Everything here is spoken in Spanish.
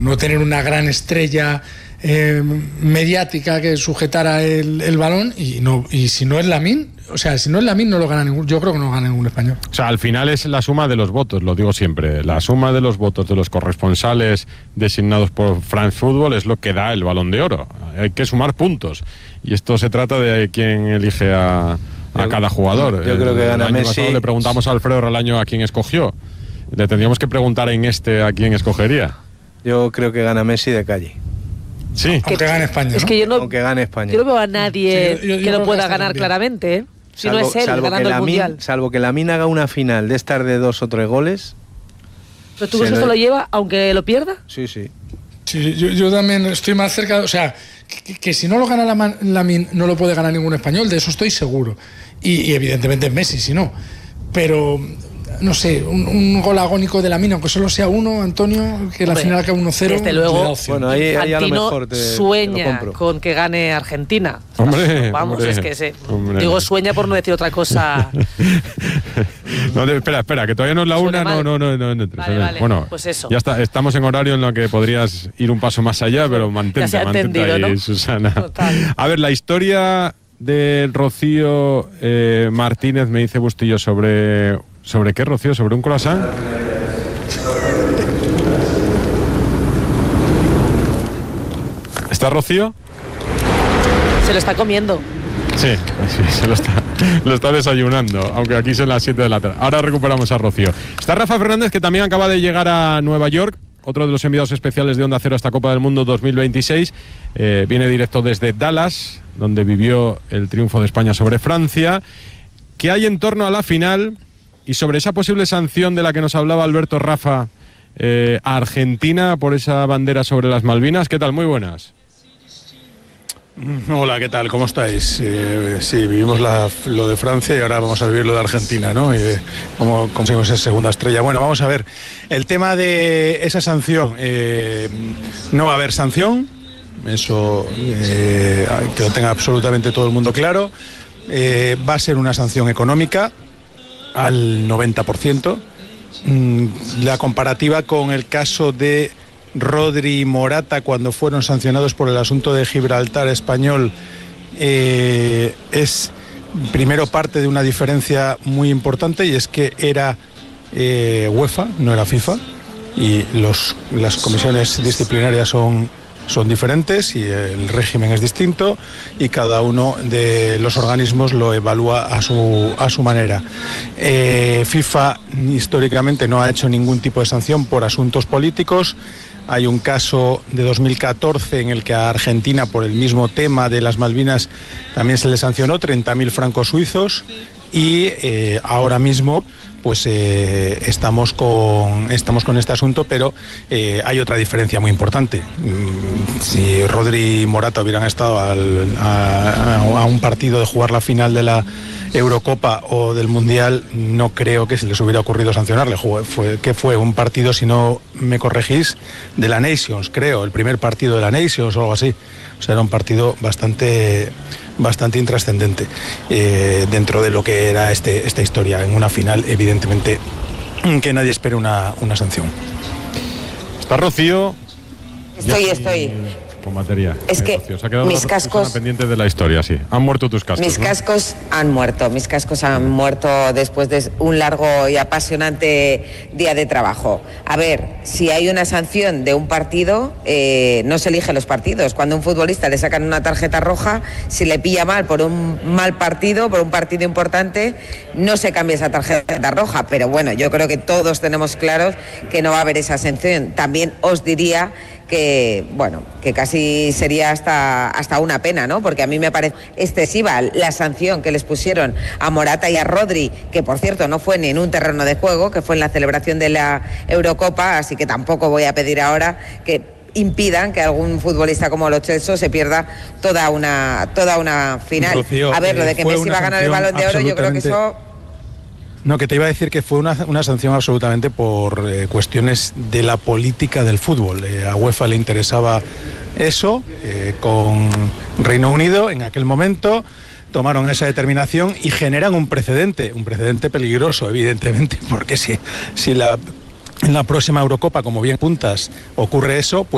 No tener una gran estrella mediática que sujetara el balón y si no es Lamine, no lo gana ningún, yo creo que no gana ningún español. O sea, al final es la suma de los votos, lo digo siempre, la suma de los votos de los corresponsales designados por France Football es lo que da el Balón de Oro. Hay que sumar puntos y esto se trata de quién elige a cada jugador. Yo creo que gana el año Messi. pasado le preguntamos a Alfredo Relaño a quién escogió. Le tendríamos que preguntar a quién escogería. Yo creo que gana Messi de calle. Sí. Aunque gane España, Es que yo no, Aunque gane España. yo no veo a nadie Sí, yo que no creo pueda que ganar también. claramente, ¿eh? Si no es él ganando el Mundial. Salvo que Lamine haga una final de estas de 2 o 3 goles. ¿Pero tú crees que esto lo lleva aunque lo pierda? Sí. Sí, yo también estoy más cerca, o sea, que si no lo gana Lamine no lo puede ganar ningún español, de eso estoy seguro. Y evidentemente es Messi, si no. Pero, no sé, un gol agónico de Lamine, aunque solo sea uno, Antonio, que la final acabe 1-0. Desde luego, Bueno, ahí a lo Infantino mejor te lo sueña compro. con que gane Argentina. Hombre, Vamos, hombre, es que hombre. digo sueña por no decir otra cosa. No, espera, que todavía no es la Suena una, mal. no entres. Vale, Bueno, pues eso. ya está, estamos en horario en lo que podrías ir un paso más allá, pero Ya se ha mantente entendido, ahí, ¿no? Susana. Total. A ver, la historia de Rocío Martínez, me dice Bustillo, ¿sobre qué, Rocío? ¿Sobre un croissant? ¿Está Rocío? Se lo está comiendo. Sí, se lo está desayunando, aunque aquí son las 7 de la tarde. Ahora recuperamos a Rocío. Está Rafa Fernández, que también acaba de llegar a Nueva York, otro de los enviados especiales de Onda Cero a esta Copa del Mundo 2026. Viene directo desde Dallas, donde vivió el triunfo de España sobre Francia. ¿Qué hay en torno a la final y sobre esa posible sanción de la que nos hablaba Alberto Rafa a Argentina por esa bandera sobre las Malvinas? ¿Qué tal? Muy buenas. Hola, ¿qué tal? ¿Cómo estáis? Sí, vivimos lo de Francia y ahora vamos a vivir lo de Argentina, ¿no? ¿Cómo conseguimos esa segunda estrella? Bueno, vamos a ver. El tema de esa sanción, no va a haber sanción, eso que lo tenga absolutamente todo el mundo claro. Va a ser una sanción económica al 90%. La comparativa con el caso de Rodri y Morata cuando fueron sancionados por el asunto de Gibraltar español es primero parte de una diferencia muy importante, y es que era UEFA, no era FIFA, y las comisiones disciplinarias son diferentes y el régimen es distinto y cada uno de los organismos lo evalúa a su manera. FIFA históricamente no ha hecho ningún tipo de sanción por asuntos políticos. Hay un caso de 2014 en el que a Argentina, por el mismo tema de las Malvinas, también se le sancionó 30.000 francos suizos y ahora mismo pues estamos con este asunto, pero hay otra diferencia muy importante. Si Rodri y Morata hubieran estado a un partido de jugar la final de la Eurocopa o del Mundial, no creo que se les hubiera ocurrido sancionarle. Fue un partido, si no me corregís, de la Nations, creo, el primer partido de la Nations o algo así. O sea, era un partido bastante intrascendente dentro de lo que era esta historia. En una final, evidentemente, que nadie espere una sanción. Está Rocío. Estoy. Con materia. Es que Rocío, se ha quedado mis una cascos... pendiente de la historia, sí. Han muerto tus cascos. Mis ¿no? cascos han muerto después de un largo y apasionante día de trabajo. A ver, si hay una sanción de un partido, no se eligen los partidos. Cuando a un futbolista le sacan una tarjeta roja, si le pilla mal por un mal partido, por un partido importante, no se cambia esa tarjeta roja. Pero bueno, yo creo que todos tenemos claros que no va a haber esa sanción. También os diría que casi sería hasta una pena, ¿no? Porque a mí me parece excesiva la sanción que les pusieron a Morata y a Rodri, que por cierto no fue ni en un terreno de juego, que fue en la celebración de la Eurocopa, así que tampoco voy a pedir ahora que impidan que algún futbolista como Lo Celso se pierda toda una final. Rocío, a ver, lo de que Messi va a ganar el Balón de Oro, yo creo que eso... No, que te iba a decir que fue una sanción absolutamente por cuestiones de la política del fútbol. A UEFA le interesaba eso, con Reino Unido en aquel momento tomaron esa determinación y generan un precedente peligroso, evidentemente, porque si en la próxima Eurocopa, como bien apuntas, ocurre eso, pues